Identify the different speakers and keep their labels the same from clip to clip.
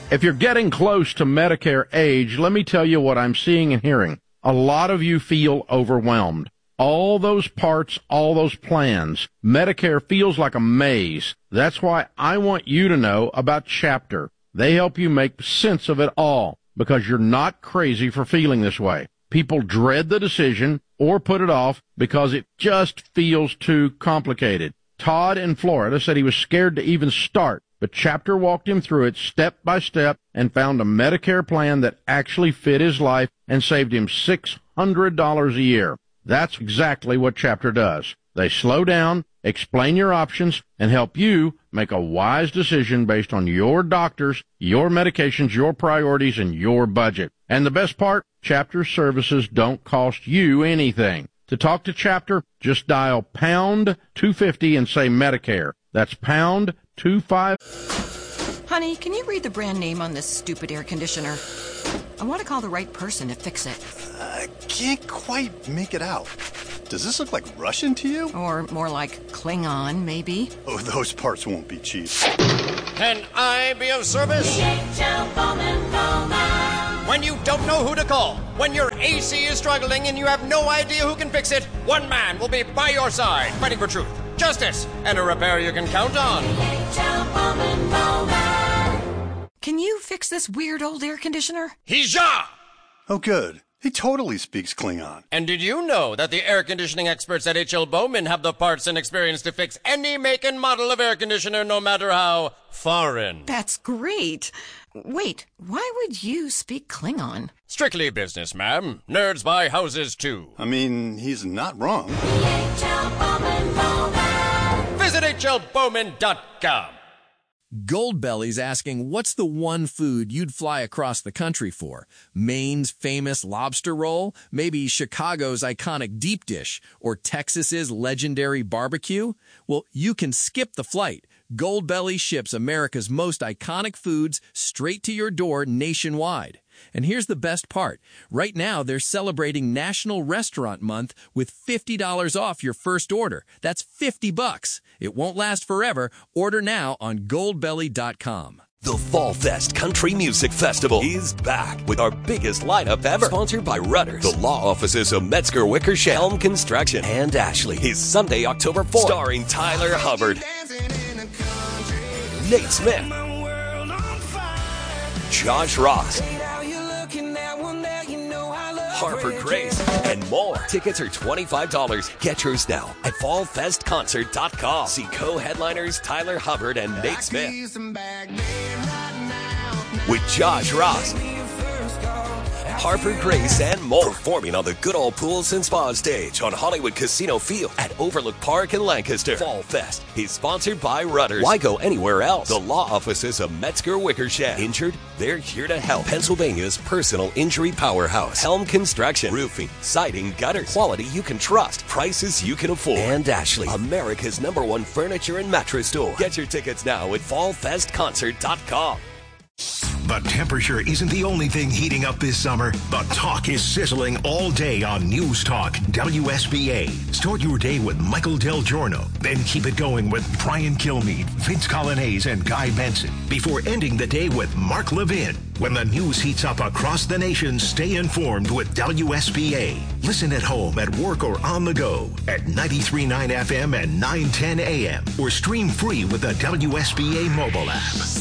Speaker 1: If you're getting close to Medicare age, let me tell you what I'm seeing and hearing. A lot of you feel overwhelmed. All those parts, all those plans. Medicare feels like a maze. That's why I want you to know about Chapter. They help you make sense of it all because you're not crazy for feeling this way. People dread the decision or put it off because it just feels too complicated. Todd in Florida said he was scared to even start, but Chapter walked him through it step by step and found a Medicare plan that actually fit his life and saved him $600 a year. That's exactly what Chapter does. They slow down, explain your options, and help you make a wise decision based on your doctors, your medications, your priorities, and your budget. And the best part, Chapter services don't cost you anything. To talk to Chapter, just dial pound 250 and say Medicare. That's pound 25.
Speaker 2: Honey, can you read the brand name on this stupid air conditioner? I want to call the right person to fix it.
Speaker 3: I can't quite make it out. Does this look like Russian to you?
Speaker 2: Or more like Klingon, maybe?
Speaker 3: Oh, those parts won't be cheap.
Speaker 4: Can I be of service?
Speaker 5: DHL Bowman Bowman.
Speaker 4: When you don't know who to call, when your AC is struggling and you have no idea who can fix it, one man will be by your side, fighting for truth, justice, and a repair you can count on.
Speaker 5: DHL Bowman Bowman.
Speaker 2: Can you fix this weird old air conditioner?
Speaker 4: Hija!
Speaker 3: Oh, good. He totally speaks Klingon.
Speaker 4: And did you know that the air conditioning experts at H.L. Bowman have the parts and experience to fix any make and model of air conditioner, no matter how foreign?
Speaker 2: That's great. Wait, why would you speak Klingon?
Speaker 4: Strictly business, ma'am. Nerds buy houses, too.
Speaker 3: I mean, he's not wrong.
Speaker 5: DHL Bowman Bowman.
Speaker 4: Visit hlbowman.com.
Speaker 6: Goldbelly's asking, what's the one food you'd fly across the country for? Maine's famous lobster roll? Maybe Chicago's iconic deep dish? Or Texas's legendary barbecue? Well, you can skip the flight. Goldbelly ships America's most iconic foods straight to your door nationwide. And here's the best part. Right now, they're celebrating National Restaurant Month with $50 off your first order. That's $50. It won't last forever. Order now on goldbelly.com.
Speaker 7: The Fall Fest Country Music Festival is back with our biggest lineup ever. Sponsored by Rudders, the law offices of Metzger Wickersham, Helm Construction, and Ashley. Is Sunday, October 4th. Starring Tyler Hubbard, Nate Smith, Josh Ross, Harper Grace, and more. Tickets are $25. Get yours now at fallfestconcert.com. See co-headliners Tyler Hubbard and Nate Smith with Josh Ross, Harper Grace, and more. Performing on the Good Old Pools and Spa stage on Hollywood Casino Field at Overlook Park in Lancaster. Fall Fest is sponsored by Rudders. Why go anywhere else? The law offices of Metzger Wickersham. Injured? They're here to help. Pennsylvania's personal injury powerhouse. Helm Construction. Roofing, siding, gutters. Quality you can trust. Prices you can afford. And Ashley, America's #1 furniture and mattress store. Get your tickets now at fallfestconcert.com.
Speaker 8: The temperature isn't the only thing heating up this summer. The talk is sizzling all day on News Talk WSBA. Start your day with Michael Del Giorno. Then keep it going with Brian Kilmeade, Vince Colonnese, and Guy Benson. Before ending the day with Mark Levin. When the news heats up across the nation, stay informed with WSBA. Listen at home, at work, or on the go at 93.9 FM and 910 AM. Or stream free with the WSBA mobile app.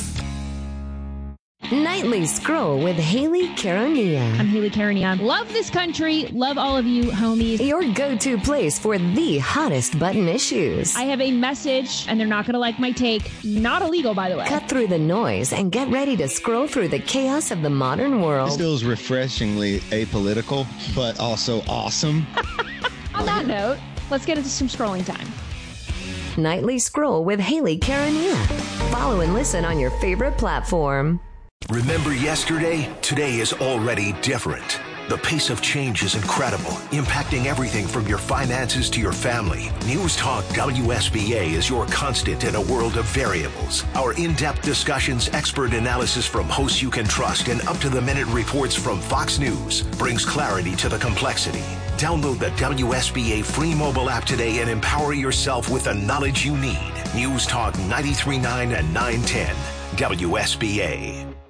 Speaker 9: Nightly Scroll with Haley Caronia.
Speaker 10: I'm Haley Caronia. Love this country. Love all of you, homies.
Speaker 9: Your go-to place for the hottest button issues.
Speaker 10: I have a message, and they're not going to like my take. Not illegal, by the way.
Speaker 9: Cut through the noise and get ready to scroll through the chaos of the modern world.
Speaker 11: This feels refreshingly apolitical, but also awesome.
Speaker 10: On that note, let's get into some scrolling time.
Speaker 9: Nightly Scroll with Haley Caronia. Follow and listen on your favorite platform.
Speaker 8: Remember yesterday? Today is already different. The pace of change is incredible, impacting everything from your finances to your family. News Talk WSBA is your constant in a world of variables. Our in-depth discussions, expert analysis from hosts you can trust, and up-to-the-minute reports from Fox News brings clarity to the complexity. Download the WSBA free mobile app today and empower yourself with the knowledge you need. News Talk 93.9 and 910 WSBA.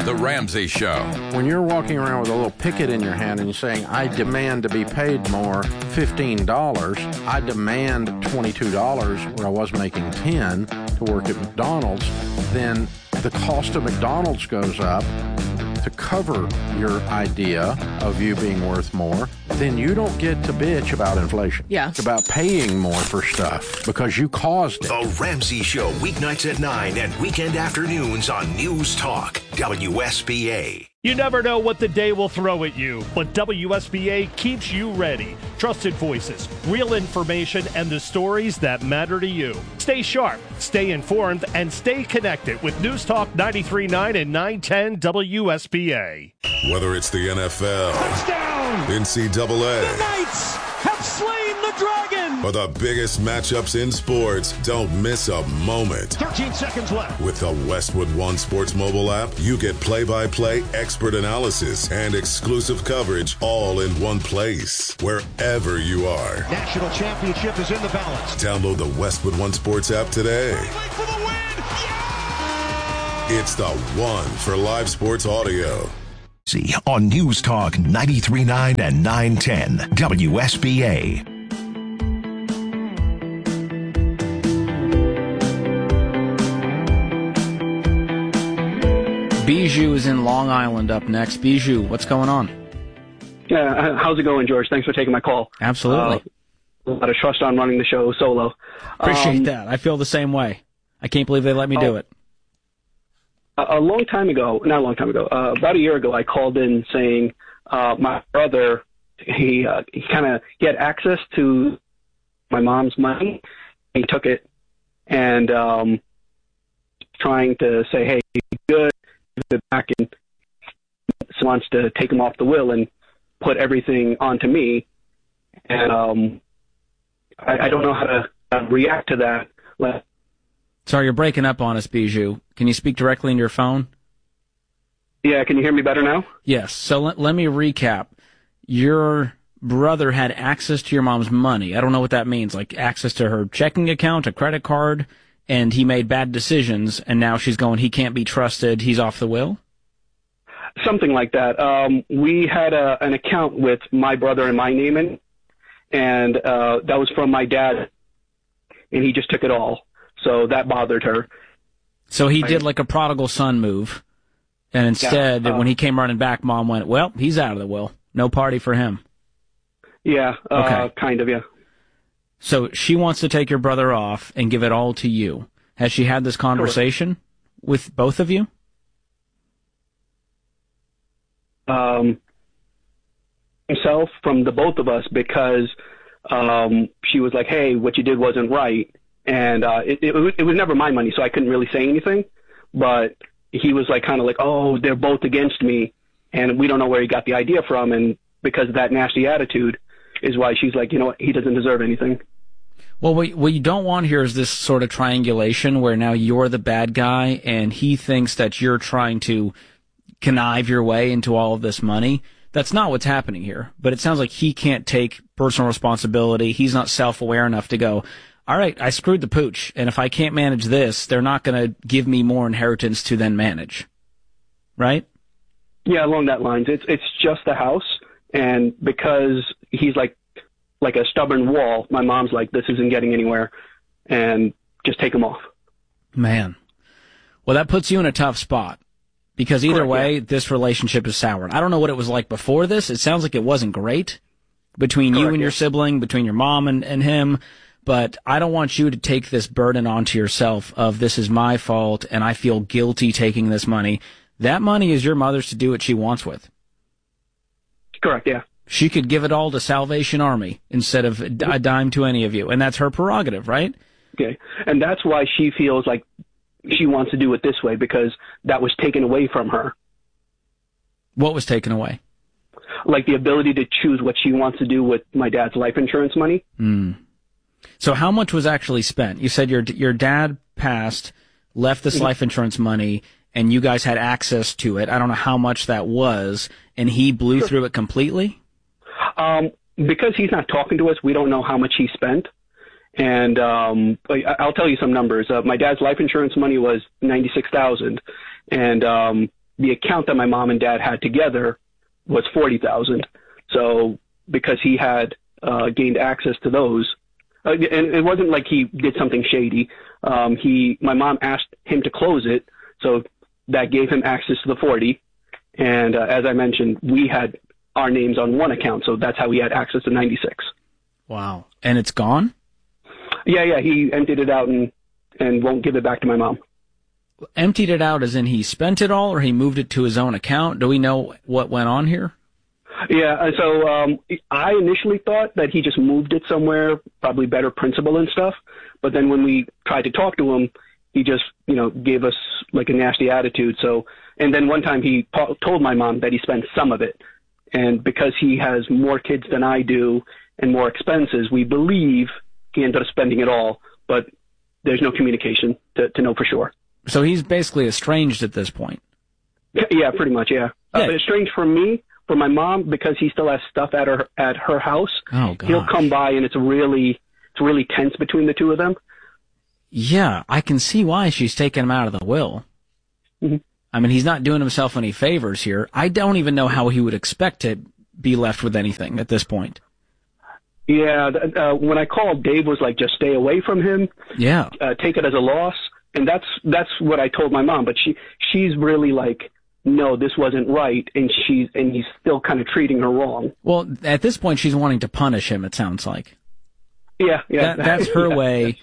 Speaker 12: The Ramsey Show.
Speaker 1: When you're walking around with a little picket in your hand and you're saying, I demand to be paid more, $15, I demand $22 where I was making $10 to work at McDonald's, then the cost of McDonald's goes up to cover your idea of you being worth more, then you don't get to bitch about inflation.
Speaker 13: Yeah.
Speaker 1: It's about paying more for stuff because you caused it.
Speaker 8: The Ramsey Show, weeknights at 9 and weekend afternoons on News Talk, WSBA.
Speaker 14: You never know what the day will throw at you, but WSBA keeps you ready. Trusted voices, real information, and the stories that matter to you. Stay sharp, stay informed, and stay connected with News Talk 93.9 and 910 WSBA.
Speaker 15: Whether it's the NFL,
Speaker 14: touchdown,
Speaker 15: NCAA,
Speaker 14: the Knights have slain the Dragon,
Speaker 15: or the biggest matchups in sports, don't miss a moment.
Speaker 14: 13 seconds left.
Speaker 15: With the Westwood One Sports mobile app, you get play-by-play expert analysis and exclusive coverage all in one place, wherever you are.
Speaker 14: National championship is in the balance.
Speaker 15: Download the Westwood One Sports app today.
Speaker 14: For the win! Yeah!
Speaker 15: It's the one for live sports audio.
Speaker 8: See on News Talk 93.9 and 910 WSBA.
Speaker 16: Bijou is in Long Island up next. Bijou, what's going on?
Speaker 17: Yeah, how's it going, George? Thanks for taking my call.
Speaker 16: Absolutely.
Speaker 17: A lot of trust on running the show solo.
Speaker 16: Appreciate that. I feel the same way. I can't believe they let me do it.
Speaker 17: Not a long time ago, about a year ago, I called in saying my brother, he had access to my mom's money. He took it and trying to say, hey, good, give it back, and wants to take him off the will and put everything onto me. And I don't know how to react to that.
Speaker 16: Sorry, you're breaking up on us, Bijou. Can you speak directly into your phone?
Speaker 17: Yeah, can you hear me better now?
Speaker 16: Yes. So let me recap. Your brother had access to your mom's money. I don't know what that means, like access to her checking account, a credit card, and he made bad decisions, and now she's going, he can't be trusted, he's off the will?
Speaker 17: Something like that. We had an account with my brother and my name in, and that was from my dad, and he just took it all. So that bothered her.
Speaker 16: So he did like a prodigal son move, and instead, when he came running back, Mom went, well, he's out of the will. No party for him.
Speaker 17: Yeah,
Speaker 16: okay.
Speaker 17: Kind of, yeah.
Speaker 16: So she wants to take your brother off and give it all to you. Has she had this conversation with both of you?
Speaker 17: Himself, from the both of us, because she was like, hey, what you did wasn't right. And it was never my money, so I couldn't really say anything. But he was like, kind of like, oh, they're both against me, and we don't know where he got the idea from. And because of that nasty attitude is why she's like, you know what, he doesn't deserve anything.
Speaker 16: Well, what you don't want here is this sort of triangulation where now you're the bad guy and he thinks that you're trying to connive your way into all of this money. That's not what's happening here. But it sounds like he can't take personal responsibility. He's not self-aware enough to go, all right, I screwed the pooch, and if I can't manage this, they're not going to give me more inheritance to then manage. Right?
Speaker 17: Yeah, along that lines. It's just the house, and because he's like a stubborn wall, my mom's like, this isn't getting anywhere, and just take him off.
Speaker 16: Man. Well, that puts you in a tough spot, because either way, this relationship is soured. I don't know what it was like before this. It sounds like it wasn't great between you and your sibling, between your mom and him. But I don't want you to take this burden onto yourself of this is my fault and I feel guilty taking this money. That money is your mother's to do what she wants with.
Speaker 17: Correct, yeah.
Speaker 16: She could give it all to Salvation Army instead of a dime to any of you. And that's her prerogative, right?
Speaker 17: Okay. And that's why she feels like she wants to do it this way, because that was taken away from her.
Speaker 16: What was taken away?
Speaker 17: Like the ability to choose what she wants to do with my dad's life insurance money.
Speaker 16: So how much was actually spent? You said your dad passed, left this life insurance money, and you guys had access to it. I don't know how much that was, and he blew through it completely?
Speaker 17: Because he's not talking to us, we don't know how much he spent. And I'll tell you some numbers. My dad's life insurance money was $96,000, and the account that my mom and dad had together was $40,000. So because he had gained access to those, and it wasn't like he did something shady. My mom asked him to close it, so that gave him access to the 40. And as I mentioned, we had our names on one account, so that's how he had access to 96.
Speaker 16: Wow. And it's gone?
Speaker 17: Yeah, he emptied it out and won't give it back to my mom.
Speaker 16: Emptied it out as in he spent it all, or he moved it to his own account? Do we know what went on here?
Speaker 17: Yeah, so I initially thought that he just moved it somewhere, probably better principal and stuff. But then when we tried to talk to him, he just, gave us like a nasty attitude. So, and then one time he told my mom that he spent some of it. And because he has more kids than I do and more expenses, we believe he ended up spending it all. But there's no communication to know for sure.
Speaker 16: So he's basically estranged at this point.
Speaker 17: Yeah, pretty much, yeah. Estranged from me. For my mom, because he still has stuff at her house, he'll come by and it's really tense between the two of them.
Speaker 16: Yeah, I can see why she's taken him out of the will.
Speaker 17: Mm-hmm.
Speaker 16: I mean, he's not doing himself any favors here. I don't even know how he would expect to be left with anything at this point.
Speaker 17: Yeah, when I called, Dave was like, just stay away from him.
Speaker 16: Yeah.
Speaker 17: Take it as a loss. And that's what I told my mom. But she's really like, no, this wasn't right, and he's still kind of treating her wrong.
Speaker 16: Well, at this point, she's wanting to punish him, it sounds like.
Speaker 17: Yeah.
Speaker 16: That's her way.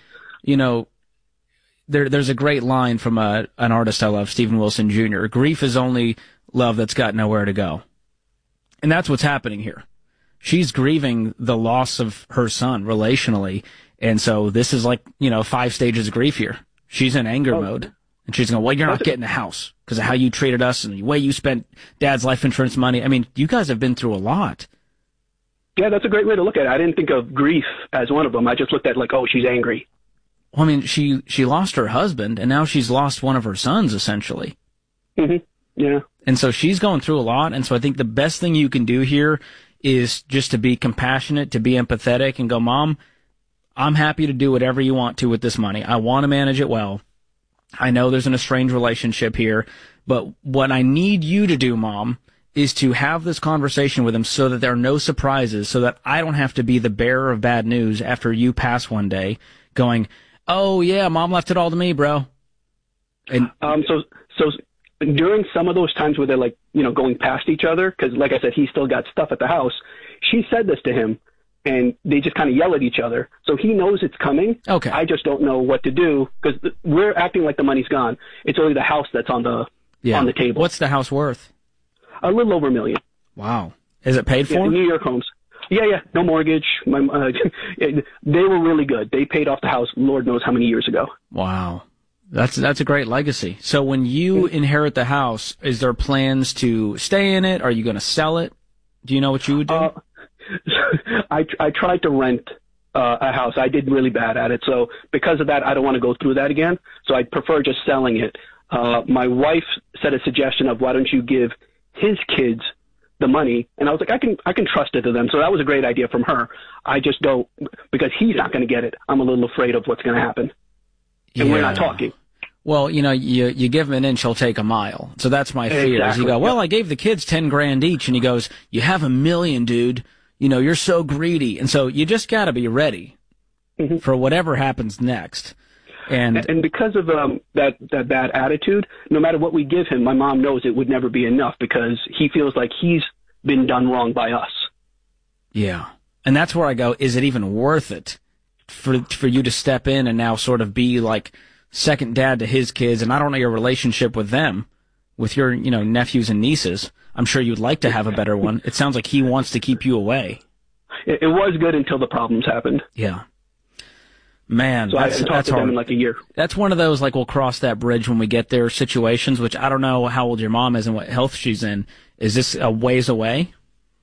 Speaker 16: There's a great line from an artist I love, Stephen Wilson Jr. Grief is only love that's got nowhere to go. And that's what's happening here. She's grieving the loss of her son relationally, and so this is like, 5 stages of grief here. She's in anger mode. And she's going, well, you're not getting the house because of how you treated us and the way you spent Dad's life insurance money. I mean, you guys have been through a lot.
Speaker 17: Yeah, that's a great way to look at it. I didn't think of grief as one of them. I just looked at like, oh, she's angry.
Speaker 16: Well, I mean, she lost her husband, and now she's lost one of her sons, essentially.
Speaker 17: Mm-hmm. Yeah.
Speaker 16: And so she's going through a lot, and so I think the best thing you can do here is just to be compassionate, to be empathetic, and go, Mom, I'm happy to do whatever you want to with this money. I want to manage it well. I know there's an estranged relationship here, but what I need you to do, Mom, is to have this conversation with him so that there are no surprises, so that I don't have to be the bearer of bad news after you pass one day going, oh, yeah, Mom left it all to me, bro. And
Speaker 17: So during some of those times where they're like, going past each other, because like I said, he's still got stuff at the house, she said this to him. And they just kind of yell at each other. So he knows it's coming.
Speaker 16: Okay.
Speaker 17: I just don't know what to do because we're acting like the money's gone. It's only the house that's on the table.
Speaker 16: What's the house worth?
Speaker 17: A little over $1 million.
Speaker 16: Wow. Is it paid for?
Speaker 17: Yeah, New York Homes. Yeah. No mortgage. They were really good. They paid off the house Lord knows how many years ago.
Speaker 16: Wow. That's a great legacy. So when you inherit the house, is there plans to stay in it? Are you going to sell it? Do you know what you would do?
Speaker 17: I tried to rent a house. I did really bad at it. So because of that, I don't want to go through that again. So I'd prefer just selling it. My wife said a suggestion of why don't you give his kids the money? And I was like, I can trust it to them. So that was a great idea from her. I just don't, because he's not going to get it. I'm a little afraid of what's going to happen. And we're not talking.
Speaker 16: Well, you give him an inch, he'll take a mile. So that's my fear.
Speaker 17: Exactly.
Speaker 16: You go, well, I gave the kids $10,000 each, and he goes, you have $1 million, dude. You're so greedy. And so you just got to be ready for whatever happens next. And
Speaker 17: because of that bad attitude, no matter what we give him, my mom knows it would never be enough because he feels like he's been done wrong by us.
Speaker 16: Yeah. And that's where I go, is it even worth it for you to step in and now sort of be like second dad to his kids? And I don't know your relationship with them, with your, nephews and nieces. I'm sure you'd like to have a better one. It sounds like he wants to keep you away.
Speaker 17: It was good until the problems happened.
Speaker 16: Yeah. Man,
Speaker 17: so
Speaker 16: that's
Speaker 17: to
Speaker 16: hard.
Speaker 17: Them in like a year.
Speaker 16: That's one of those, like, we'll cross that bridge when we get there situations, which I don't know how old your mom is and what health she's in. Is this a ways away?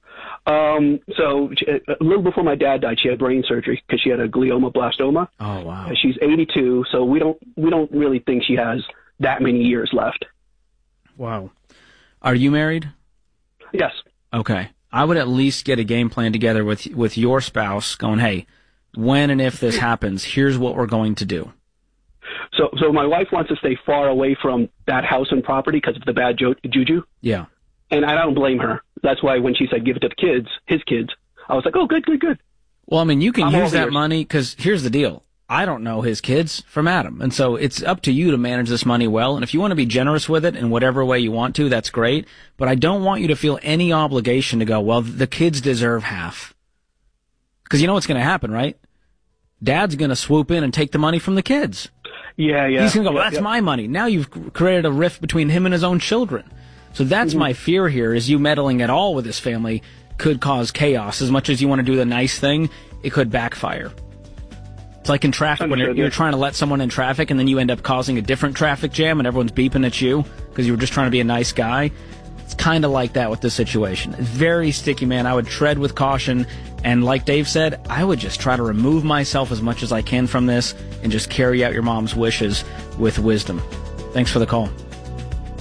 Speaker 17: So a little before my dad died, she had brain surgery because she had a glioblastoma.
Speaker 16: Oh, wow.
Speaker 17: She's 82, so we don't really think she has that many years left.
Speaker 16: Wow. Are you married?
Speaker 17: Yes.
Speaker 16: Okay. I would at least get a game plan together with your spouse going, hey, when and if this happens, here's what we're going to do.
Speaker 17: So my wife wants to stay far away from that house and property because of the bad juju.
Speaker 16: Yeah.
Speaker 17: And I don't blame her. That's why when she said give it to the kids, his kids, I was like, oh, good.
Speaker 16: Well, I mean, you can
Speaker 17: I'm
Speaker 16: use
Speaker 17: all
Speaker 16: that
Speaker 17: ears.
Speaker 16: money because here's the deal. I don't know his kids from Adam. And so it's up to you to manage this money well. And if you want to be generous with it in whatever way you want to, that's great. But I don't want you to feel any obligation to go, well, the kids deserve half. Because you know what's going to happen, right? Dad's going to swoop in and take the money from the kids.
Speaker 17: Yeah.
Speaker 16: He's going to go, well, that's my money. Now you've created a rift between him and his own children. So that's my fear here, is you meddling at all with his family could cause chaos. As much as you want to do the nice thing, it could backfire. It's like in traffic when you're trying to let someone in traffic and then you end up causing a different traffic jam and everyone's beeping at you because you were just trying to be a nice guy. It's kind of like that with this situation. It's very sticky, man. I would tread with caution. And like Dave said, I would just try to remove myself as much as I can from this and just carry out your mom's wishes with wisdom. Thanks for the call.